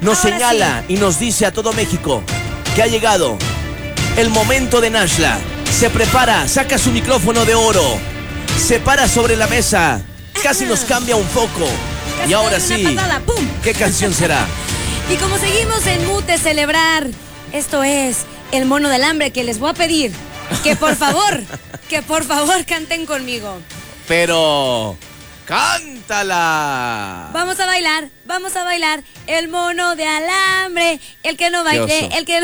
nos Ahora señala y nos dice a todo México que ha llegado el momento de Nashla. Se prepara, saca su micrófono de oro, se para sobre la mesa, casi nos cambia un foco. Casi Y ahora te doy sí, una patada, ¡pum! ¿qué canción será? Y como seguimos en mood de celebrar, esto es el mono del hambre, que les voy a pedir que por favor canten conmigo. Pero cántala. Vamos a bailar el mono de alambre, el que no baile, oso. el que